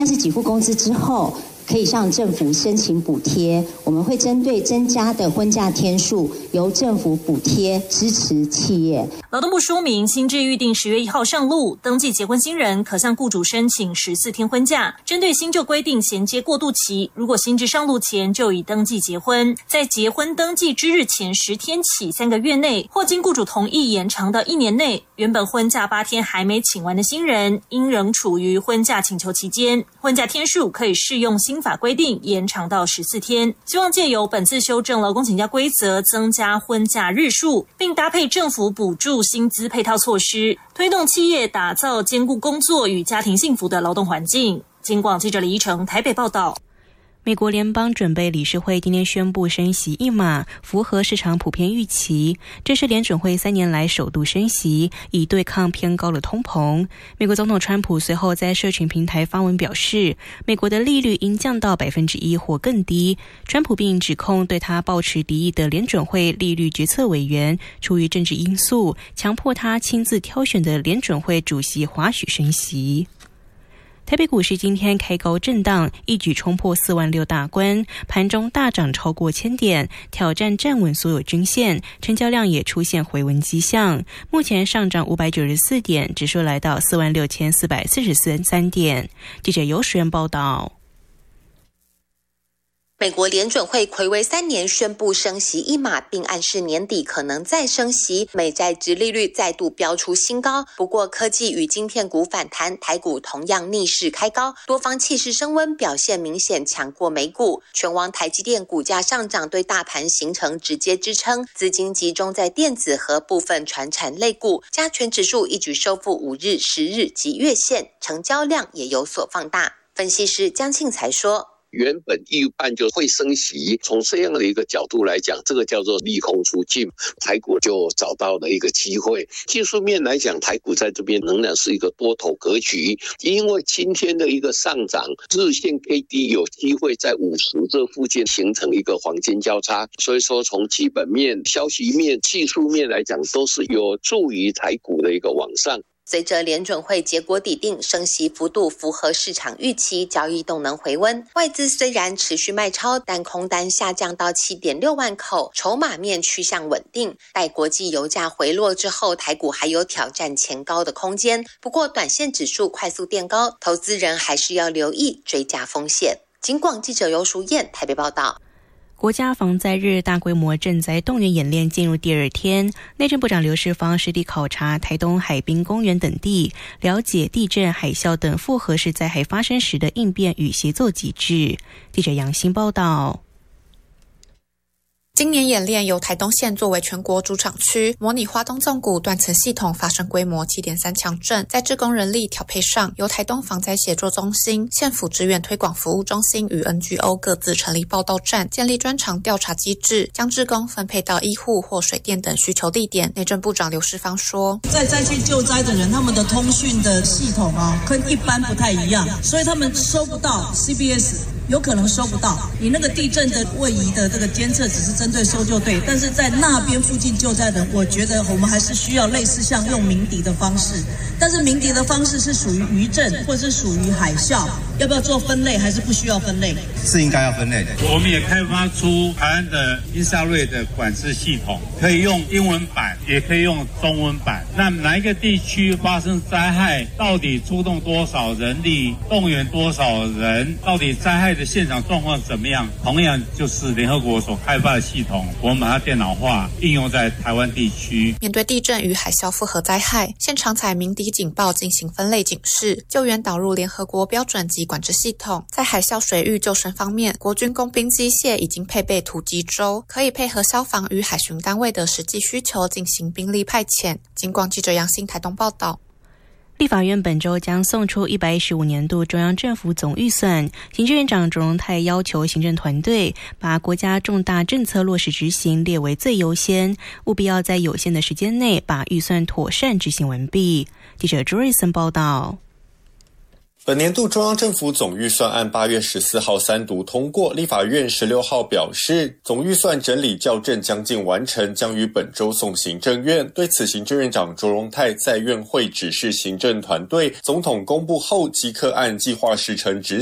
但是给付工资之后可以向政府申请补贴，我们会针对增加的婚假天数，由政府补贴支持企业。 劳动部说明，新制预定10月1号上路，登记结婚新人可向雇主申请14天婚假。针对新旧规定衔接过渡期，如果新制上路前就已登记结婚，在结婚登记之日前10天起3个月内，或经雇主同意延长到1年内，原本婚假8天还没请完的新人，因仍处于婚假请求期间，婚假天数可以适用新法规定延长到14天。希望借由本次修正劳工请假规则，增加婚假日数，并搭配政府补助薪资配套措施，推动企业打造兼顾工作与家庭幸福的劳动环境。金广记者李依成台北报道。 美国联邦准备理事会今天宣布升息1码，符合市场普遍预期。这是联准会3年来首度升息，以对抗偏高的通膨。美国总统川普随后在社群平台发文表示，美国的利率应降到1%或更低。川普并指控对他抱持敌意的联准会利率决策委员出于政治因素，强迫他亲自挑选的联准会主席滑许升息。台北股市今天开高震荡，一举冲破46000大关，盘中大涨超过1000点，挑战站稳所有均线，成交量也出现回温迹象。目前上涨594点，指数来到46443点。记者游时源报道。 美国联准会睽违3年宣布升息1码，并暗示年底可能再升息，美债殖利率再度飙出新高。不过科技与晶片股反弹，台股同样逆势开高，多方气势升温，表现明显强过美股。全网台积电股价上涨，对大盘形成直接支撑，资金集中在电子和部分传产类股，加权指数一举收复5日、10日及月线，成交量也有所放大。分析师江庆才说， 原本预判就会升息，从这样的一个角度来讲，这个叫做利空出尽，台股就找到了一个机会。技术面来讲，台股在这边仍然是一个多头格局，因为今天的一个上涨，日线 K D 有机会在50这附近形成一个黄金交叉，所以说从基本面、消息面、技术面来讲，都是有助于台股的一个往上。 随着联准会结果底定，升息幅度符合市场预期，交易动能回温。外资虽然持续卖超，但空单下降到7.6万口，筹码面趋向稳定。待国际油价回落之后，台股还有挑战前高的空间。不过短线指数快速垫高，投资人还是要留意追加风险。警广记者游淑燕台北报道。 国家防灾日大规模赈灾动员演练进入第2天，内政部长刘世芳实地考察台东海滨公园等地，了解地震、海啸等复合式灾害发生时的应变与协作机制。记者杨欣报道。 今年演练由台东县作为全国主场区，模拟花东纵谷断层系统发生规模 7.3 强震。在志工人力调配上，由台东防灾协作中心、县府支援推广服务中心与 NGO 各自成立报到站，建立专长调查机制，将志工分配到医护或水电等需求地点。内政部长刘世芳说， 在灾区救灾的人，他们的通讯的系统跟一般不太一样，所以他们收不到 CBS，有可能收不到。你那个地震的位移的这个监测只是针对搜救队，但是在那边附近救灾的人，我觉得我们还是需要类似像用鸣笛的方式，但是鸣笛的方式是属于余震或是属于海啸，要不要做分类还是不需要分类？ 是应该要分类的。 我们也开发出台湾的英沙瑞的管制系统，可以用英文版也可以用中文版。那哪一个地区发生灾害，到底出动多少人力，动员多少人，到底灾害的现场状况怎么样，同样就是联合国所开发的系统，我们把它电脑化应用在台湾地区。 面对地震与海啸复合灾害，现场采鸣笛警报进行分类警示，救援导入联合国标准及管制系统。在海啸水域救生方面，国军工兵机械已经配备突击舟，可以配合消防与海巡单位的实际需求进行兵力派遣。警广记者杨欣台东报道。 立法院本周将送出115年度中央政府总预算，行政院长卓荣泰要求行政团队把国家重大政策落实执行列为最优先，务必要在有限的时间内把预算妥善执行完毕。记者 Joyson 报道。 本年度中央政府总预算案8月14号3读通过，立法院16号表示，总预算整理校正将近完成，将于本周送行政院。对此，行政院长卓荣泰在院会指示行政团队，总统公布后即刻按计划时程执